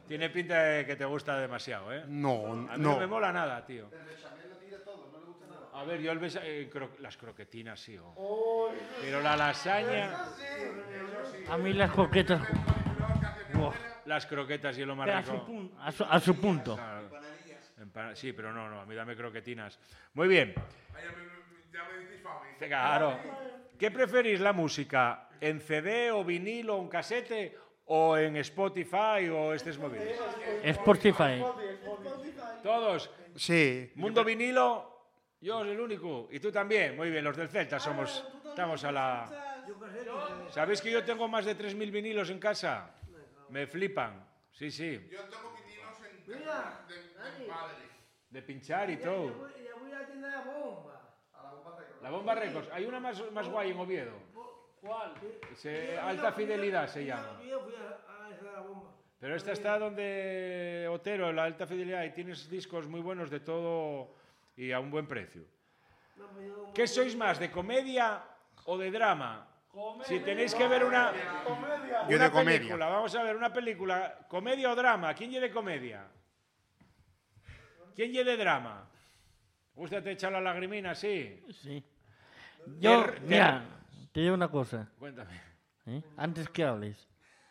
Tiene pinta de que te gusta demasiado, ¿eh? No, A mí no me mola nada, tío. El bechamel lo tira todo, no le gusta nada. A ver, yo las croquetinas sí, pero la lasaña... A mí las croquetas... Las croquetas y lo más Pero rico. a su punto. Claro. Sí, pero no, a mí dame croquetinas. Muy bien. Ya me dices fama. Claro. ¿Qué preferís la música? ¿En CD o vinilo o en casete o en Spotify o estos móviles? Spotify. Todos. Sí. Mundo vinilo, yo soy el único. Y tú también. Muy bien, los del Celta estamos a la... ¿Sabéis que yo tengo más de 3.000 vinilos en casa? Me flipan. Sí, sí. Yo tengo vinilos de padre. De pinchar y todo. Ya voy a tener la bomba. La Bomba Records. Hay una más guay en Oviedo. ¿Cuál? Alta Fidelidad se llama. Yo fui a esa la bomba. Pero esta está donde Otero, la Alta Fidelidad, y tienes discos muy buenos de todo y a un buen precio. ¿Qué sois más, de comedia o de drama? Si tenéis que ver una Yo de comedia. película, vamos a ver una película, comedia o drama, ¿quién lleve comedia? ¿Quién lleve drama? ¿Gusta te echar la lagrimina? Sí. Sí. Mira, te digo una cosa. Cuéntame. Antes que hables.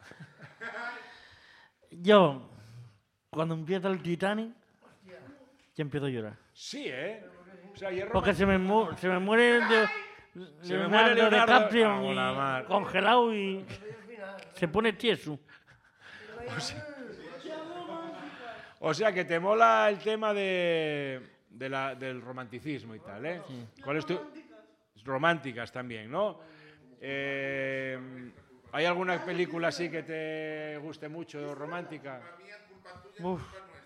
Yo, cuando empieza el Titanic, ya empiezo a llorar. Sí, ¿eh? O sea, hierro... Porque se me muere Leonardo DiCaprio congelado y se pone tieso. O sea, que te mola el tema del romanticismo y tal, ¿eh? Sí. ¿Cuál es tu...? Románticas también, ¿no? ¿Hay alguna película así que te guste mucho, romántica? Uf.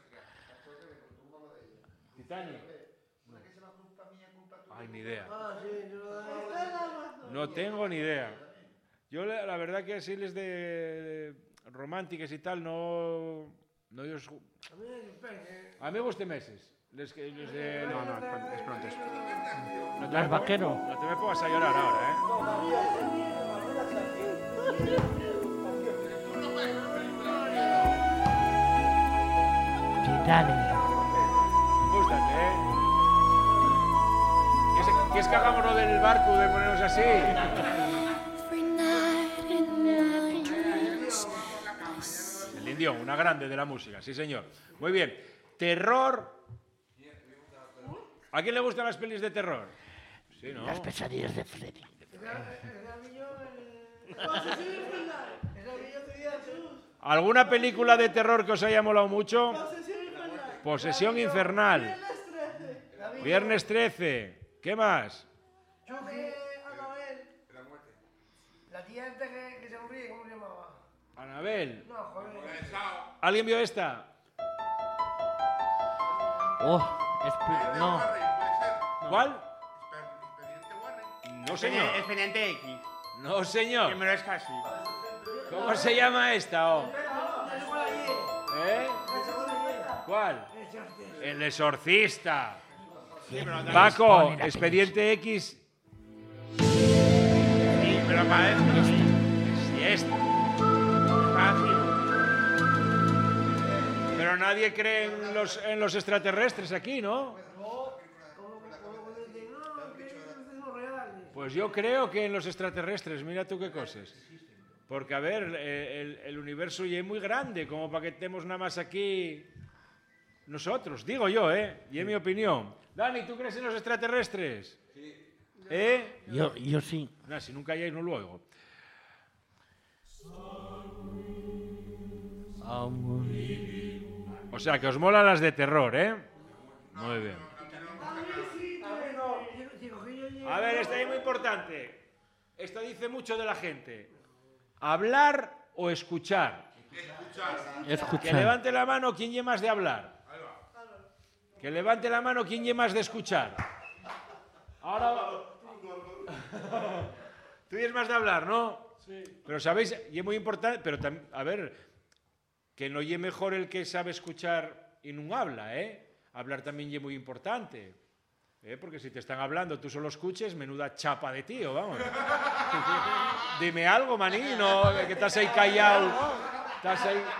¿Titanic? Ay, ni idea. No tengo ni idea. Yo la verdad que así les de románticas y tal, no a mí me gustan meses. No, es pronto. Las Vaquero. No te me pongas a llorar ahora, ¿eh? Titanic. Gústate, ¿eh? ¿Quieres que hagamos lo del barco, de ponernos así? El Indio, una grande de la música, sí señor. Muy bien. Terror. ¿A quién le gustan las pelis de terror? Sí, ¿no? Las pesadillas de Freddy. ¿Alguna película de terror que os haya molado mucho? Posesión Infernal. Viernes 13. ¿Qué más? Anabel. La tía esta que se ríe, ¿cómo se llamaba? Anabel. No, joder. ¿Alguien vio esta? Oh, no. ¿Cuál? Expediente Warren. No, señor. Expediente X. No, señor. Que me lo es casi. ¿Cómo se llama esta? ¿Eh? ¿Cuál? El Exorcista. Paco, Expediente X. Sí, pero para eso. Sí, esta. Fácil. Pero nadie cree en los extraterrestres aquí, ¿no? Pues yo creo que en los extraterrestres, mira tú qué cosas. Porque, a ver, el universo ya es muy grande, como para que estemos nada más aquí nosotros, digo yo, ¿eh? Y es mi opinión. Dani, ¿tú crees en los extraterrestres? Sí. ¿Eh? Yo sí. No, si nunca hayáis, no lo oigo. O sea, que os molan las de terror, ¿eh? Muy bien. A ver, esta es muy importante. Esto dice mucho de la gente. ¿Hablar o escuchar? Escuchar. Que levante la mano quien lleve más de hablar. Que levante la mano quien lleve más de escuchar. Ahora... Tú lleves más de hablar, ¿no? Sí. Pero sabéis, y es muy importante, pero a ver, que no lleve mejor el que sabe escuchar y no habla, ¿eh? Hablar también es muy importante. Porque si te están hablando, tú solo escuches, menuda chapa de tío, vamos. Dime algo, manino, que estás ahí callado. Estás ahí...